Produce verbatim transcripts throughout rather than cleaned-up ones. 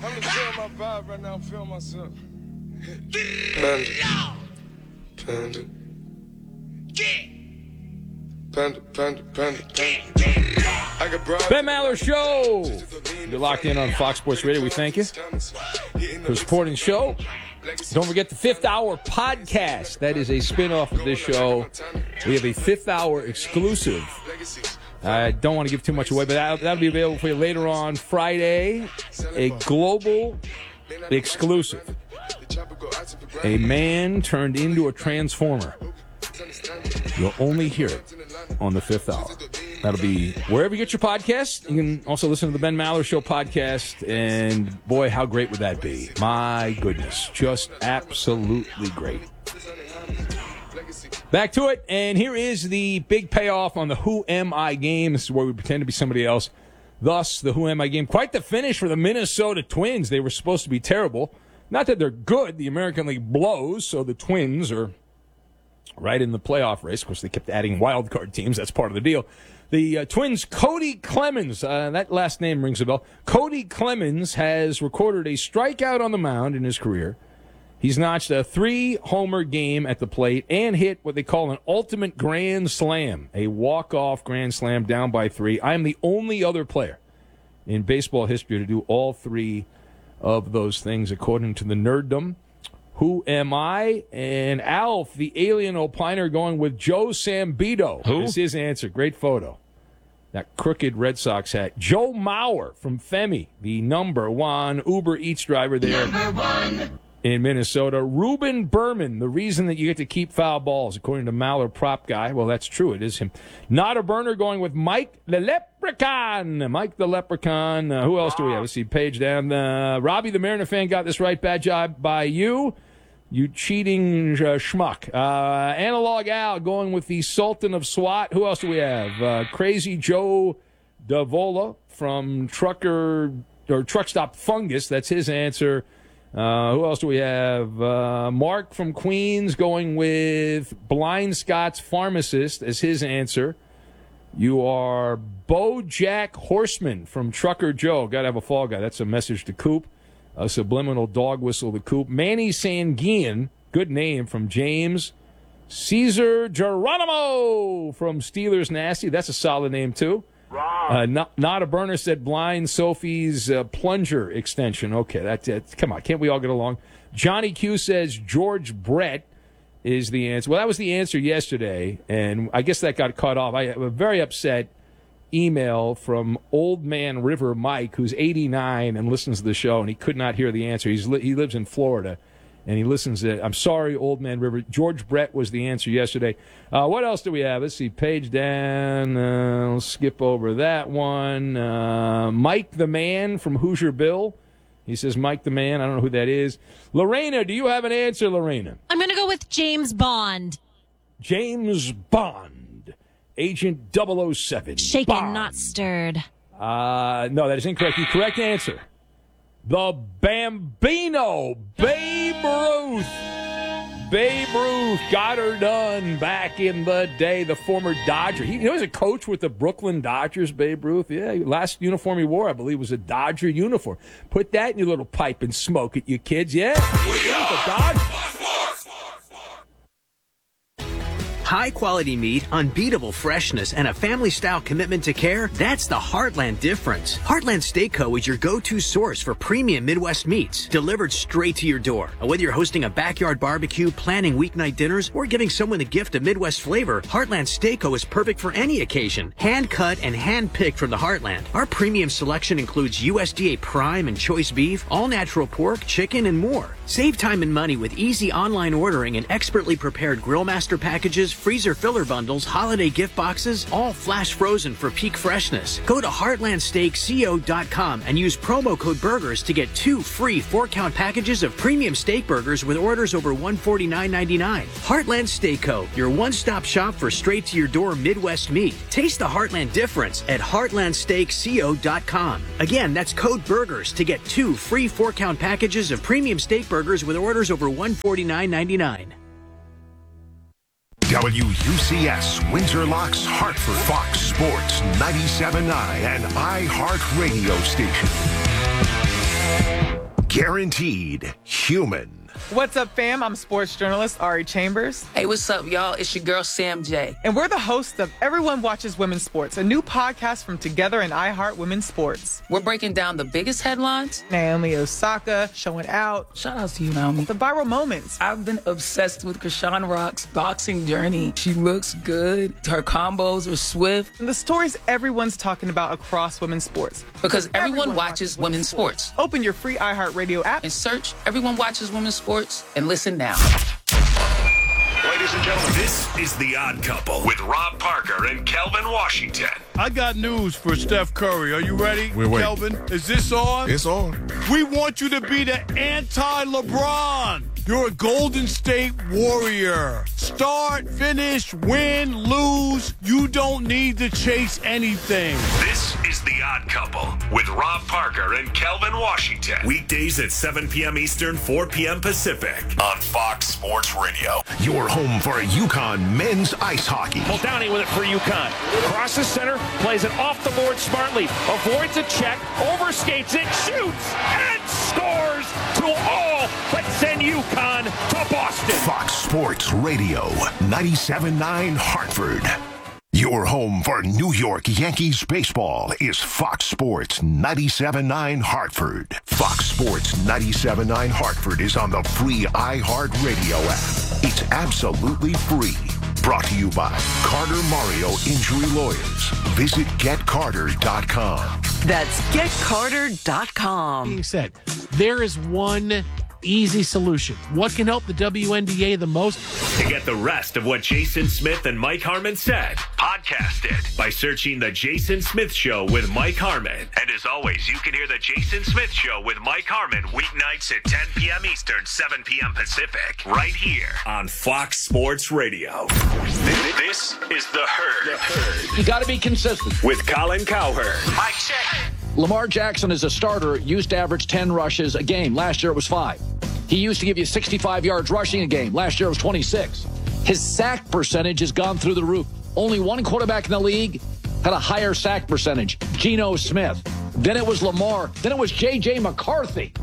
I'm just feeling my vibe right now. I'm feeling myself. Panda. Panda. Panda. Panda. Panda. Ben Maller Show. You're locked in on Fox Sports Radio. We thank you for supporting the show. Don't forget the Fifth Hour podcast. That is a spinoff of this show. We have a Fifth Hour exclusive. I don't want to give too much away, but that'll, that'll be available for you later on Friday. A global exclusive. A man turned into a transformer. You'll only hear it on the Fifth Hour. That'll be wherever you get your podcast. You can also listen to the Ben Maller Show podcast. And, boy, how great would that be? My goodness. Just absolutely great. Back to it, and here is the big payoff on the Who Am I game. This is where we pretend to be somebody else. Thus, the Who Am I game. Quite the finish for the Minnesota Twins. They were supposed to be terrible. Not that they're good. The American League blows, so the Twins are right in the playoff race. Of course, they kept adding wild card teams. That's part of the deal. The uh, Twins' Cody Clemens, uh, that last name rings a bell. Cody Clemens has recorded a strikeout on the mound in his career. He's notched a three-homer game at the plate and hit what they call an ultimate grand slam, a walk-off grand slam down by three. I am the only other player in baseball history to do all three of those things, according to the Nerddom. Who am I? And Alf, the alien opiner, going with Joe Sambito. Who? Is his answer. Great photo. That crooked Red Sox hat. Joe Mauer from Femi, the number one Uber Eats driver there. Number one. In Minnesota. Ruben Berman, the reason that you get to keep foul balls, according to Maller Prop Guy. Well, that's true. It is him. Not a burner, going with Mike the Leprechaun. Mike the Leprechaun. Uh, who else do we have? Let's see. Page down. Uh, Robbie the Mariner fan got this right. Bad job by you. You cheating uh, schmuck. Uh, Analog Al going with the Sultan of SWAT. Who else do we have? Uh, Crazy Joe Davola from Trucker or Truck Stop Fungus. That's his answer. Uh, who else do we have? Uh, Mark from Queens going with Blind Scott's Pharmacist as his answer. You are Bojack Horseman from Trucker Joe. Got to have a fall guy. That's a message to Coop. A subliminal dog whistle to Coop. Manny Sanguian, good name, from James. Caesar Geronimo from Steelers Nasty. That's a solid name, too. Uh, not, not a burner said Blind Sophie's uh, plunger extension. Okay, that's it. Come on, can't we all get along? Johnny Q says George Brett is the answer. Well, that was the answer yesterday, and I guess that got cut off. I have a very upset email from Old Man River Mike, who's eighty-nine and listens to the show, and he could not hear the answer. He's li- he lives in Florida, and he listens to it. I'm sorry, Old Man River. George Brett was the answer yesterday. Uh, what else do we have? Let's see. Page down. Uh, I'll skip over that one. Uh, Mike the Man from Hoosier Bill. He says Mike the Man. I don't know who that is. Lorena, do you have an answer, Lorena? I'm going to go with James Bond. James Bond. Agent double oh seven. Shaken, Bond. not stirred. Uh, no, that is incorrect. The correct answer. The Bambino, Babe Ruth. Babe Ruth got her done back in the day. The former Dodger. He, he was a coach with the Brooklyn Dodgers, Babe Ruth. Yeah, last uniform he wore, I believe, was a Dodger uniform. Put that in your little pipe and smoke it, you kids. Yeah? We are the Dodgers. High-quality meat, unbeatable freshness, and a family-style commitment to care, that's the Heartland difference. Heartland Steak Co. is your go-to source for premium Midwest meats, delivered straight to your door. And whether you're hosting a backyard barbecue, planning weeknight dinners, or giving someone a gift of Midwest flavor, Heartland Steak Co. is perfect for any occasion. Hand-cut and hand-picked from the Heartland. Our premium selection includes U S D A Prime and Choice Beef, all-natural pork, chicken, and more. Save time and money with easy online ordering and expertly prepared Grillmaster packages, freezer filler bundles, holiday gift boxes, all flash frozen for peak freshness. Go to heartland steak co dot com and use promo code BURGERS to get two free four-count packages of premium steak burgers with orders over one hundred forty-nine ninety-nine. Heartland Steak Co., your one-stop shop for straight-to-your-door Midwest meat. Taste the Heartland difference at heartland steak co dot com. Again, that's code BURGERS to get two free four-count packages of premium steak burgers with orders over one hundred forty-nine ninety-nine. W U C S, Windsor Locks, Hartford, Fox Sports ninety-seven point nine, and iHeart Radio Station. Guaranteed human. What's up, fam? I'm sports journalist Ari Chambers. Hey, what's up, y'all? It's your girl, Sam J. And we're the hosts of Everyone Watches Women's Sports, a new podcast from Together and iHeart Women's Sports. We're breaking down the biggest headlines. Naomi Osaka showing out. Shout out to you, Naomi. The viral moments. I've been obsessed with Krishan Rock's boxing journey. She looks good. Her combos are swift. And the stories everyone's talking about across women's sports. Because everyone, everyone watches women's sports. sports. Open your free iHeartRadio app and search Everyone Watches Women's Sports and listen now. Ladies and gentlemen, this is The Odd Couple with Rob Parker and Kelvin Washington. I got news for Steph Curry. Are you ready, Wait, wait. Kelvin? Is this on? It's on. We want you to be the anti-LeBron. You're a Golden State Warrior. Start, finish, win, lose. You don't need to chase anything. This is The Odd Couple with Rob Parker and Kelvin Washington. Weekdays at seven p.m. Eastern, four p.m. Pacific on Fox Sports Radio. Your home for UConn men's ice hockey. Muldowney with it for UConn. Crosses center, plays it off the board smartly, avoids a check, overskates it, shoots, and scores to all but send UConn to Boston. Fox Sports Radio, ninety-seven point nine Hartford. Your home for New York Yankees baseball is Fox Sports ninety-seven point nine Hartford. Fox Sports ninety-seven point nine Hartford is on the free iHeartRadio app. It's absolutely free. Brought to you by Carter Mario Injury Lawyers. Visit get carter dot com. That's get carter dot com. Being said, there is one easy solution. What can help the W N B A the most? To get the rest of what Jason Smith and Mike Harmon said, podcast it by searching The Jason Smith Show with Mike Harmon. And as always, you can hear The Jason Smith Show with Mike Harmon weeknights at ten p.m. Eastern, seven p.m. Pacific, right here on Fox Sports Radio. This is The Herd. The Herd. You got to be consistent. With Colin Cowherd. Mike check. Lamar Jackson as a starter used to average ten rushes a game. Last year it was five. He used to give you sixty-five yards rushing a game. Last year it was twenty-six. His sack percentage has gone through the roof. Only one quarterback in the league had a higher sack percentage, Geno Smith. Then it was Lamar. Then it was J J McCarthy.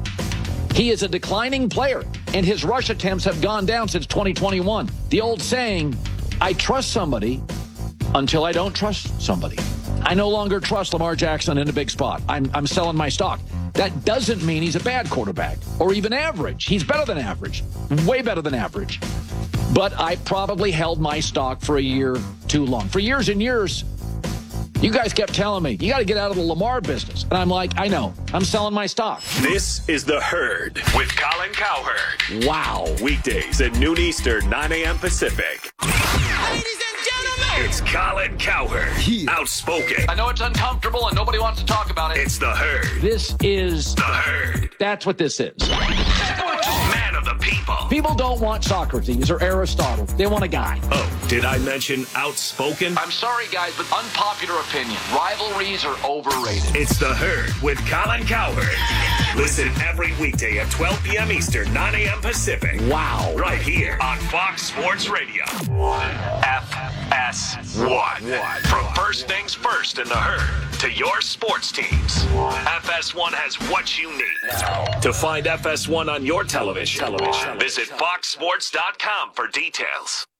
He is a declining player, and his rush attempts have gone down since twenty twenty-one. The old saying, I trust somebody until I don't trust somebody. I no longer trust Lamar Jackson in a big spot. I'm, I'm selling my stock. That doesn't mean he's a bad quarterback or even average. He's better than average, way better than average. But I probably held my stock for a year too long. For years and years, you guys kept telling me, you got to get out of the Lamar business. And I'm like, I know. I'm selling my stock. This is The Herd with Colin Cowherd. Wow. Weekdays at noon Eastern, nine a.m. Pacific. Ladies and gentlemen, it's Colin Cowherd. Yeah. Outspoken. I know it's uncomfortable and nobody wants to talk about it. It's The Herd. This is The Herd. That's what this is. Man of the people. People don't want Socrates or Aristotle. They want a guy. Oh, did I mention outspoken? I'm sorry, guys, but unpopular opinion. Rivalries are overrated. It's The Herd with Colin Cowherd. Listen every weekday at twelve p.m. Eastern, nine a.m. Pacific. Wow. Right here on Fox Sports Radio. F S one. From first things first in The Herd to your sports teams. F S one has what you need. To find F S one on your television, television. visit fox sports dot com for details.